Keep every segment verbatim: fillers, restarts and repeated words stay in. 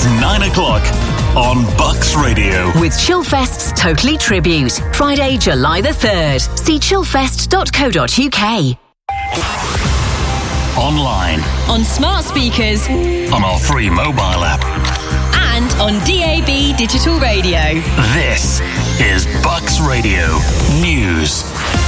nine o'clock on Bucks Radio. With Chillfest's Totally Tribute, Friday, July the third. See chillfest dot co dot uk. Online. On smart speakers. On our free mobile app. And on D A B digital radio. This is Bucks Radio News.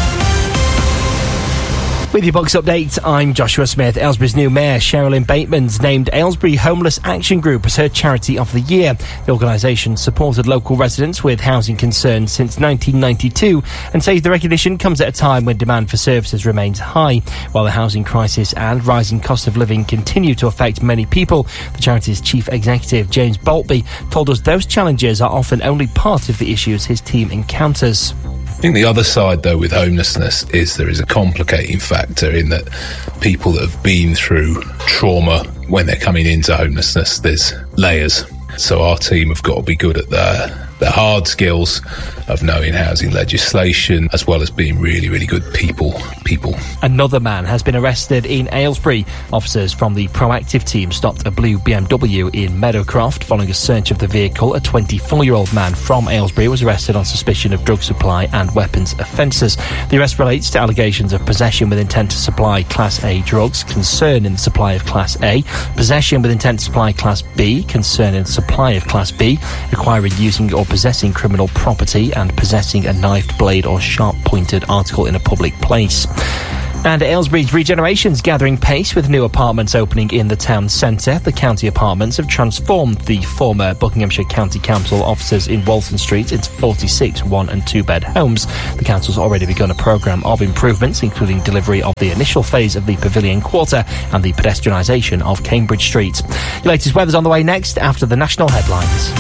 With your Bucks update, I'm Joshua Smith. Aylesbury's new mayor, Sherilyn Bateman's named Aylesbury Homeless Action Group as her Charity of the Year. The organisation supported local residents with housing concerns since nineteen ninety-two and says the recognition comes at a time when demand for services remains high. While the housing crisis and rising cost of living continue to affect many people, the charity's chief executive, James Boltby, told us those challenges are often only part of the issues his team encounters. I think the other side, though, with homelessness is there is a complicating factor in that people that have been through trauma, when they're coming into homelessness, there's layers. So our team have got to be good at the, the hard skills of knowing housing legislation, as well as being really, really good people. people. Another man has been arrested in Aylesbury. Officers from the Proactive team stopped a blue B M W in Meadowcroft following a search of the vehicle. A twenty-four-year-old man from Aylesbury was arrested on suspicion of drug supply and weapons offences. The arrest relates to allegations of possession with intent to supply Class A drugs, concern in the supply of Class A, possession with intent to supply Class B, concern in the supply of Class B, acquiring, using or possessing criminal property, and possessing a knifed blade or sharp-pointed article in a public place. And Aylesbury's regeneration's gathering pace with new apartments opening in the town centre. The county apartments have transformed the former Buckinghamshire County Council offices in Walton Street into forty-six one and two bed homes. The council's already begun a programme of improvements, including delivery of the initial phase of the Pavilion Quarter and the pedestrianisation of Cambridge Street. Your latest weather's on the way next after the national headlines.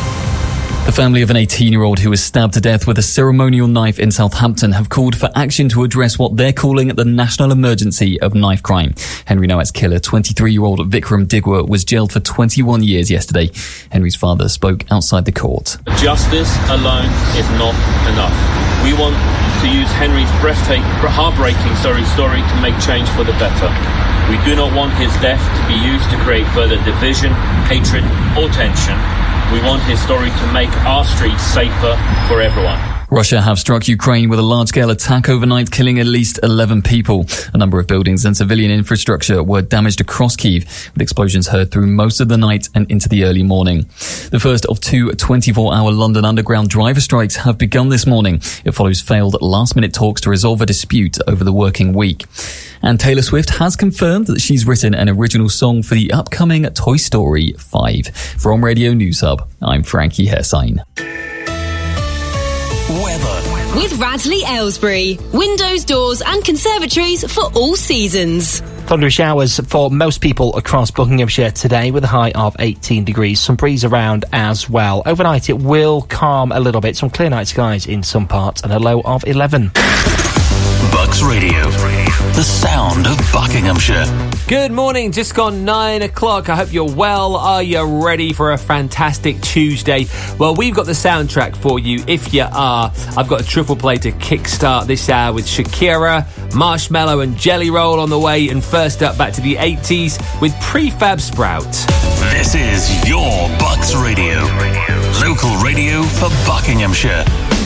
The family of an eighteen-year-old who was stabbed to death with a ceremonial knife in Southampton have called for action to address what they're calling the national emergency of knife crime. Henry Nowat's killer, twenty-three-year-old Vikram Digwa, was jailed for twenty-one years yesterday. Henry's father spoke outside the court. Justice alone is not enough. We want to use Henry's breathtaking, heartbreaking sorry, story to make change for the better. We do not want his death to be used to create further division, hatred, or tension. We want his story to make our streets safer for everyone. Russia have struck Ukraine with a large-scale attack overnight, killing at least eleven people. A number of buildings and civilian infrastructure were damaged across Kyiv, with explosions heard through most of the night and into the early morning. The first of two twenty-four hour London Underground driver strikes have begun this morning. It follows failed last-minute talks to resolve a dispute over the working week. And Taylor Swift has confirmed that she's written an original song for the upcoming Toy Story five. From Radio News Hub, I'm Frankie Hersign. Weather. With Radley Aylesbury. Windows, doors and conservatories for all seasons. Thundery showers for most people across Buckinghamshire today with a high of eighteen degrees. Some breeze around as well. Overnight it will calm a little bit. Some clear night skies in some parts and a low of eleven. Bucks Radio. The sound of Buckinghamshire. Good morning, just gone nine o'clock. I hope you're well. Are you ready for a fantastic Tuesday? Well, we've got the soundtrack for you if you are. I've got a triple play to kickstart this hour with Shakira, Marshmallow and Jelly Roll on the way, and first up back to the eighties with Prefab Sprout. This is your Bucks Radio. Local radio for Buckinghamshire.